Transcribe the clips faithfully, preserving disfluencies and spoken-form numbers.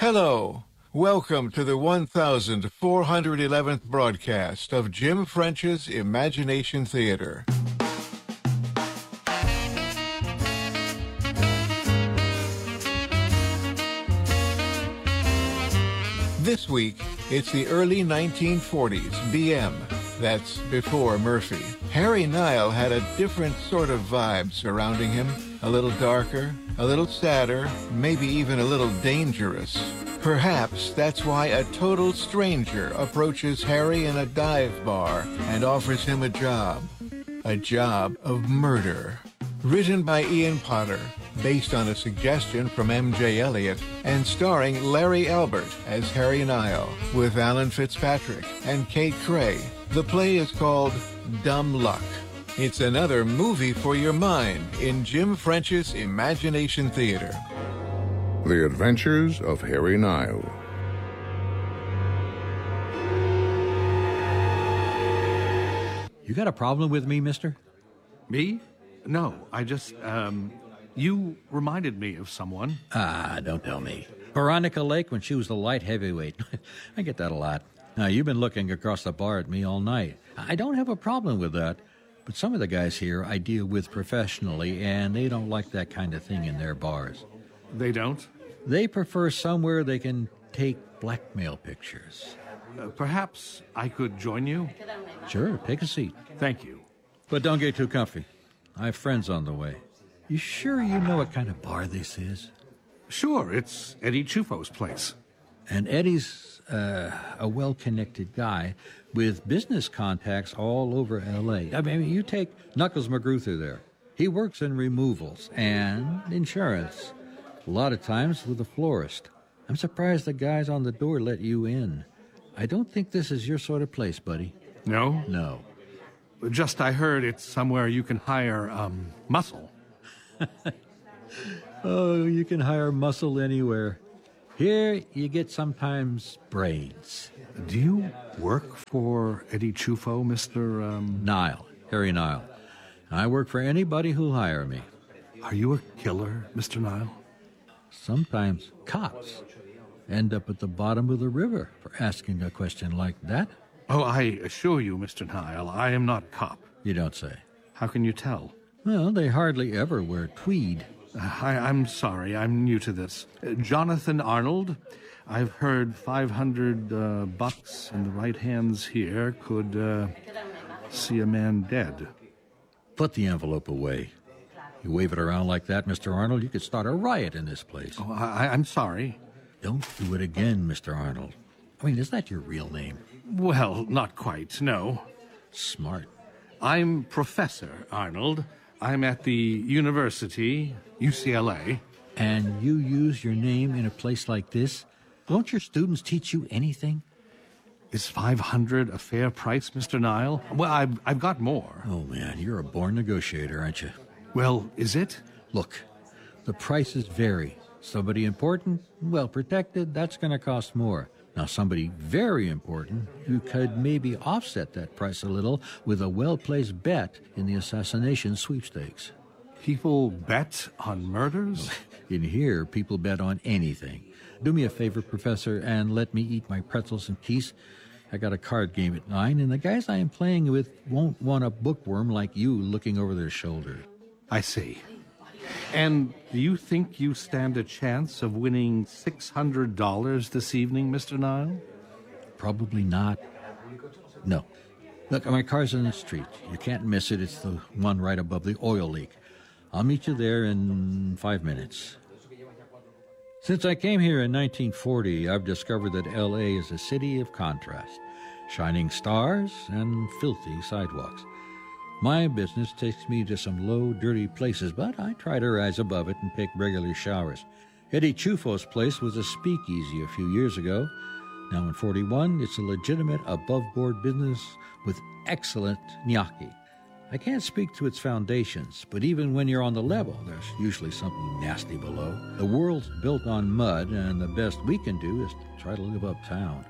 Hello. Welcome to the one thousand four hundred eleventh broadcast of Jim French's Imagination Theater. This week, it's the early nineteen forties, B M. That's before Murphy. Harry Nile had a different sort of vibe surrounding him. A little darker, a little sadder, maybe even a little dangerous. Perhaps that's why a total stranger approaches Harry in a dive bar and offers him a job. A job of murder. Written by Ian Potter, based on a suggestion from M J Elliott, and starring Larry Albert as Harry Nile, with Alan Fitzpatrick and Kate Cray. The play is called Dumb Luck. It's another movie for your mind in Jim French's Imagination Theater. The Adventures of Harry Nile. You got a problem with me, mister? Me? No, I just, um, you reminded me of someone. Ah, don't tell me. Veronica Lake when she was the light heavyweight. I get that a lot. Now, you've been looking across the bar at me all night. I don't have a problem with that, but some of the guys here I deal with professionally, and they don't like that kind of thing in their bars. They don't? They prefer somewhere they can take blackmail pictures. Uh, perhaps I could join you? Sure, take a seat. Thank you. But don't get too comfy. I have friends on the way. You sure you know what kind of bar this is? Sure, it's Eddie Chufo's place. And Eddie's uh, a well-connected guy with business contacts all over L A. I mean, you take Knuckles McGruther there. He works in removals and insurance, a lot of times with a florist. I'm surprised the guys on the door let you in. I don't think this is your sort of place, buddy. No? No. Just I heard it's somewhere you can hire, um, muscle. Oh, you can hire muscle anywhere. Here, you get sometimes brains. Do you work for Eddie Chufo, Mister Um... Nile, Harry Nile. I work for anybody who'll hire me. Are you a killer, Mister Nile? Sometimes cops end up at the bottom of the river for asking a question like that. Oh, I assure you, Mister Nile, I am not a cop. You don't say. How can you tell? Well, they hardly ever wear tweed. Uh, I, I'm sorry, I'm new to this. Uh, Jonathan Arnold, I've heard five hundred uh, bucks in the right hands here could uh, see a man dead. Put the envelope away. You wave it around like that, Mister Arnold, you could start a riot in this place. Oh, I, I'm sorry. Don't do it again, Mister Arnold. I mean, is that your real name? Well, not quite, no. Smart. I'm Professor Arnold. I'm at the university, U C L A. And you use your name in a place like this? Don't your students teach you anything? Is five hundred a fair price, Mister Nile? Well, I've, I've got more. Oh, man, you're a born negotiator, aren't you? Well, is it? Look, the prices vary. Somebody important, well protected, that's going to cost more. Now, somebody very important, you could maybe offset that price a little with a well-placed bet in the assassination sweepstakes. People bet on murders? In here, people bet on anything. Do me a favor, Professor, and let me eat my pretzels and peace. I got a card game at nine, and the guys I am playing with won't want a bookworm like you looking over their shoulder. I see. And do you think you stand a chance of winning six hundred dollars this evening, Mister Nile? Probably not. No. Look, my car's in the street. You can't miss it. It's the one right above the oil leak. I'll meet you there in five minutes. Since I came here in nineteen forty, I've discovered that L A is a city of contrast, shining stars and filthy sidewalks. My business takes me to some low, dirty places, but I try to rise above it and take regular showers. Eddie Chufo's place was a speakeasy a few years ago. Now in forty-one, it's a legitimate above-board business with excellent gnocchi. I can't speak to its foundations, but even when you're on the level, there's usually something nasty below. The world's built on mud, and the best we can do is try to live uptown.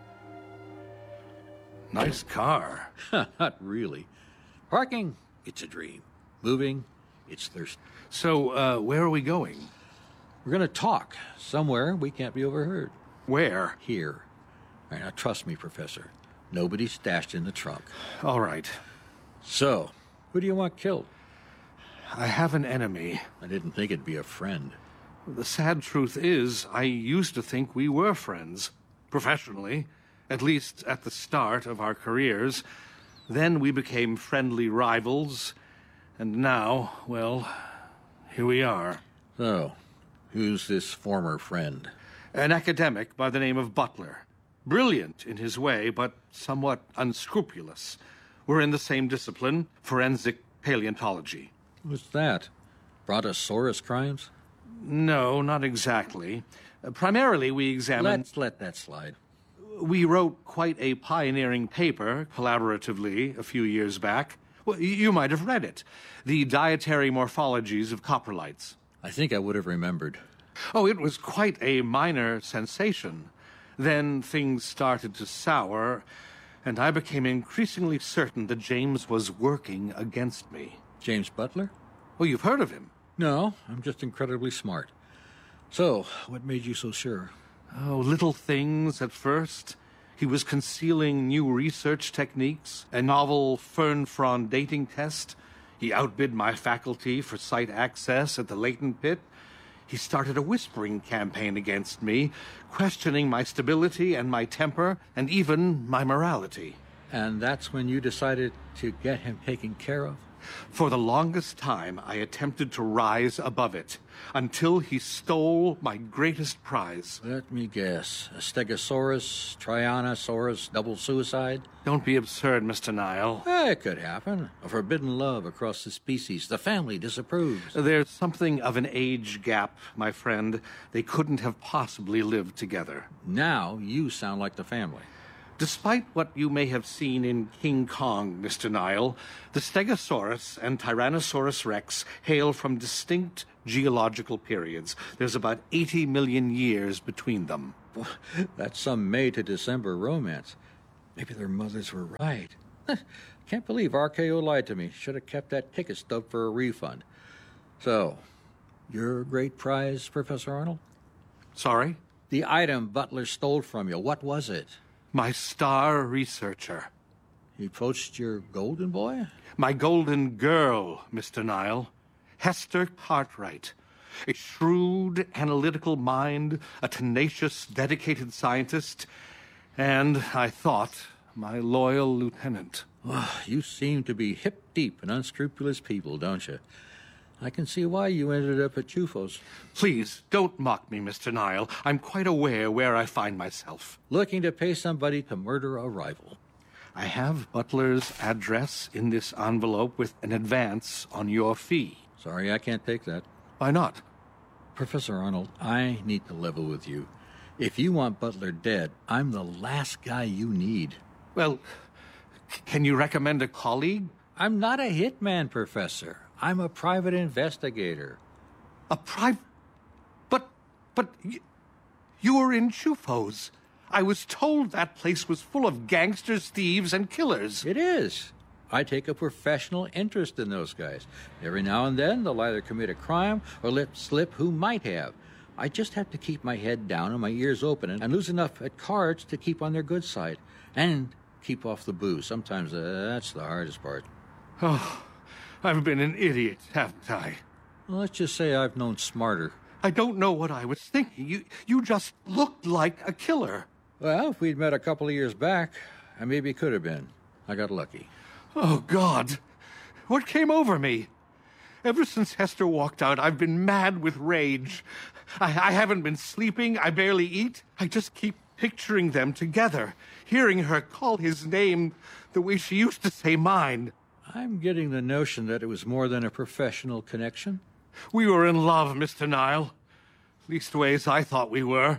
Nice car. Not really. Parking, it's a dream. Moving, it's thirst. So, uh, where are we going? We're going to talk somewhere we can't be overheard. Where? Here. All right, now trust me, Professor. Nobody's stashed in the trunk. All right. So, who do you want killed? I have an enemy. I didn't think it'd be a friend. The sad truth is, I used to think we were friends. Professionally. At least at the start of our careers. Then we became friendly rivals. And now, well, here we are. So, who's this former friend? An academic by the name of Butler. Brilliant in his way, but somewhat unscrupulous. We're in the same discipline, forensic paleontology. What's that? Brontosaurus crimes? No, not exactly. Uh, primarily, we examined... Let's let that slide. We wrote quite a pioneering paper, collaboratively, a few years back. Well, y- you might have read it. The Dietary Morphologies of Coprolites. I think I would have remembered. Oh, it was quite a minor sensation. Then things started to sour, and I became increasingly certain that James was working against me. James Butler? Well, you've heard of him. No, I'm just incredibly smart. So, what made you so sure? Oh, little things at first. He was concealing new research techniques, a novel fern frond dating test. He outbid my faculty for site access at the Leighton Pit. He started a whispering campaign against me, questioning my stability and my temper, and even my morality. And that's when you decided to get him taken care of? For the longest time, I attempted to rise above it, until he stole my greatest prize. Let me guess. A Stegosaurus, Trianosaurus, double suicide? Don't be absurd, Mister Nile. Eh, it could happen. A forbidden love across the species. The family disapproves. There's something of an age gap, my friend. They couldn't have possibly lived together. Now you sound like the family. Despite what you may have seen in King Kong, Mister Nile, the Stegosaurus and Tyrannosaurus rex hail from distinct geological periods. There's about eighty million years between them. That's some May to December romance. Maybe their mothers were right. Can't believe R K O lied to me. Should have kept that ticket stub for a refund. So, your great prize, Professor Arnold? Sorry? The item Butler stole from you, what was it? My star researcher. He poached your golden boy? My golden girl, Mister Nile. Hester Cartwright. A shrewd, analytical mind, a tenacious, dedicated scientist, and, I thought, my loyal lieutenant. Oh, you seem to be hip-deep in unscrupulous people, don't you? I can see why you ended up at Chufos. Please, don't mock me, Mister Nile. I'm quite aware where I find myself. Looking to pay somebody to murder a rival. I have Butler's address in this envelope with an advance on your fee. Sorry, I can't take that. Why not? Professor Arnold, I need to level with you. If you want Butler dead, I'm the last guy you need. Well, c- can you recommend a colleague? I'm not a hitman, Professor. I'm a private investigator. A private... But... but... Y- you were in Chufos. I was told that place was full of gangsters, thieves, and killers. It is. I take a professional interest in those guys. Every now and then, they'll either commit a crime or let slip who might have. I just have to keep my head down and my ears open and lose enough at cards to keep on their good side. And keep off the booze. Sometimes uh, that's the hardest part. Oh, I've been an idiot, haven't I? Well, let's just say I've known smarter. I don't know what I was thinking. You, you just looked like a killer. Well, if we'd met a couple of years back, I maybe could have been. I got lucky. Oh, God. What came over me? Ever since Hester walked out, I've been mad with rage. I, I haven't been sleeping. I barely eat. I just keep picturing them together, hearing her call his name the way she used to say mine. I'm getting the notion that it was more than a professional connection. We were in love, Mister Nile. Leastways, I thought we were.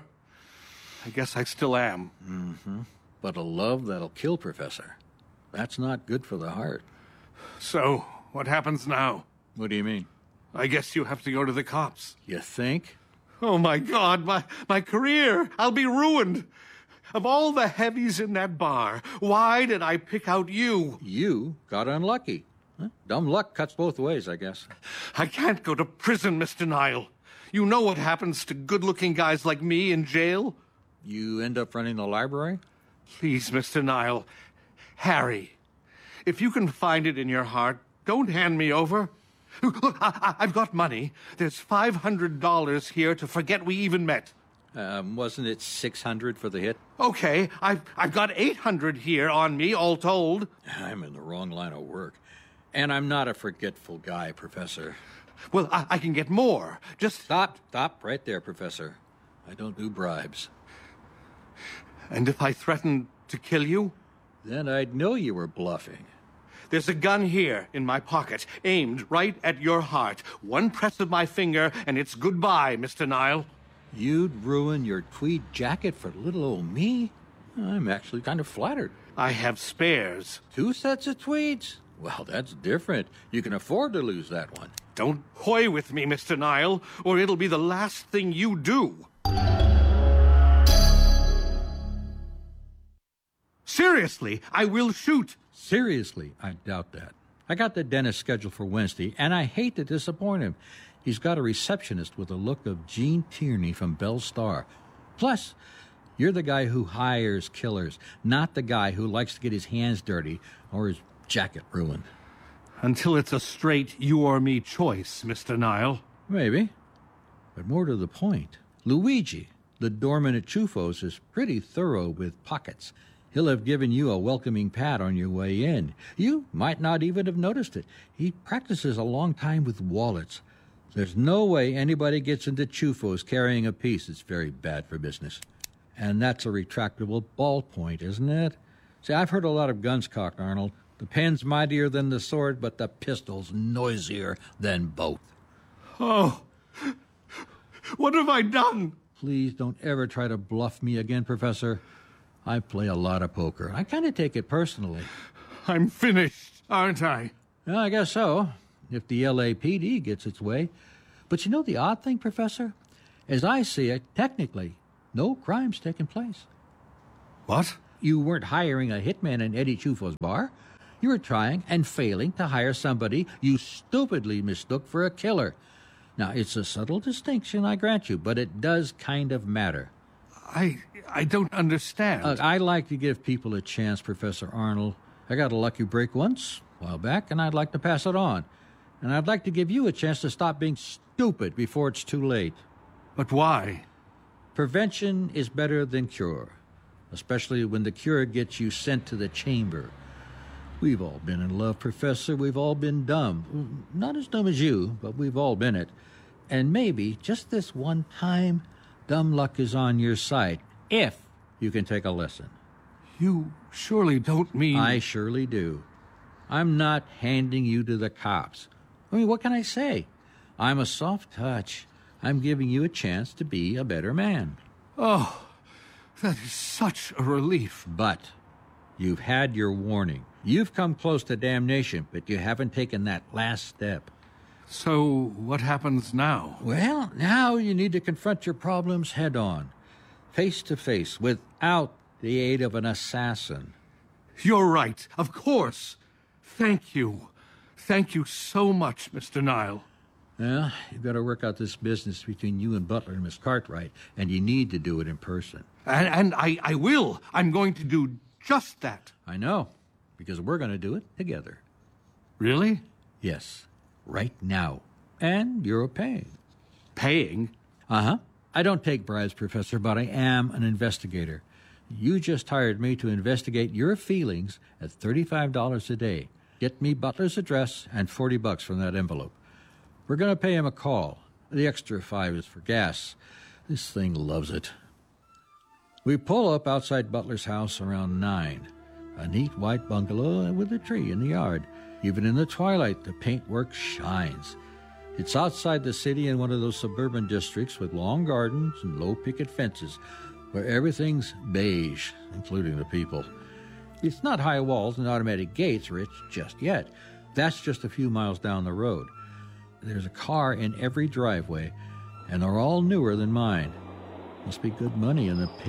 I guess I still am. Mm-hmm. But a love that'll kill, Professor. That's not good for the heart. So, what happens now? What do you mean? I guess you have to go to the cops. You think? Oh, my God, my, my career. I'll be ruined. Of all the heavies in that bar, why did I pick out you? You got unlucky. Huh? Dumb luck cuts both ways, I guess. I can't go to prison, Mister Nile. You know what happens to good-looking guys like me in jail? You end up running the library? Please, Mister Nile. Harry, if you can find it in your heart, don't hand me over. Look, I, I've got money. There's five hundred dollars here to forget we even met. Um, wasn't it six hundred for the hit? Okay, I've, I've got eight hundred here on me, all told. I'm in the wrong line of work. And I'm not a forgetful guy, Professor. Well, I, I can get more. Just... Stop, stop right there, Professor. I don't do bribes. And if I threaten to kill you? Then I'd know you were bluffing. There's a gun here in my pocket, aimed right at your heart. One press of my finger, and it's goodbye, Mister Nile. You'd ruin your tweed jacket for little old me? I'm actually kind of flattered. I have spares. Two sets of tweeds? Well, that's different. You can afford to lose that one. Don't toy with me, Mister Nile, or it'll be the last thing you do. Seriously, I will shoot. Seriously, I doubt that. I got the dentist scheduled for Wednesday, and I hate to disappoint him. He's got a receptionist with the look of Gene Tierney from Belle Starr. Plus, you're the guy who hires killers, not the guy who likes to get his hands dirty or his jacket ruined. Until it's a straight you or me choice, Mister Nile. Maybe. But more to the point, Luigi, the doorman at Chufos, is pretty thorough with pockets. He'll have given you a welcoming pat on your way in. You might not even have noticed it. He practices a long time with wallets. There's no way anybody gets into Chufos carrying a piece. It's very bad for business. And that's a retractable ballpoint, isn't it? See, I've heard a lot of guns cocked, Arnold. The pen's mightier than the sword, but the pistol's noisier than both. Oh, what have I done? Please don't ever try to bluff me again, Professor. I play a lot of poker. I kind of take it personally. I'm finished, aren't I? Well, I guess so, if the L A P D gets its way. But you know the odd thing, Professor? As I see it, technically, no crime's taken place. What? You weren't hiring a hitman in Eddie Chufo's bar. You were trying and failing to hire somebody you stupidly mistook for a killer. Now, it's a subtle distinction, I grant you, but it does kind of matter. I I don't understand. Uh, I like to give people a chance, Professor Arnold. I got a lucky break once, a while back, and I'd like to pass it on. And I'd like to give you a chance to stop being stupid before it's too late. But why? Prevention is better than cure, especially when the cure gets you sent to the chamber. We've all been in love, Professor. We've all been dumb. Not as dumb as you, but we've all been it. And maybe, just this one time, dumb luck is on your side, if you can take a lesson. You surely don't mean... I surely do. I'm not handing you to the cops. I mean, what can I say? I'm a soft touch. I'm giving you a chance to be a better man. Oh, that is such a relief. But you've had your warning. You've come close to damnation, but you haven't taken that last step. So what happens now? Well, now you need to confront your problems head on, face to face, without the aid of an assassin. You're right, of course. Thank you. Thank you so much, Mister Nile. Well, you've got to work out this business between you and Butler and Miss Cartwright, and you need to do it in person. And, and I, I will. I'm going to do just that. I know, because we're going to do it together. Really? Yes, right now. And you're paying. Paying? Uh-huh. I don't take bribes, Professor, but I am an investigator. You just hired me to investigate your feelings at thirty-five dollars a day. Get me Butler's address and forty bucks from that envelope. We're going to pay him a call. The extra five is for gas. This thing loves it. We pull up outside Butler's house around nine. A neat white bungalow with a tree in the yard. Even in the twilight, the paintwork shines. It's outside the city in one of those suburban districts with long gardens and low picket fences, where everything's beige, including the people. It's not high walls and automatic gates, Rich, just yet. That's just a few miles down the road. There's a car in every driveway, and they're all newer than mine. Must be good money in the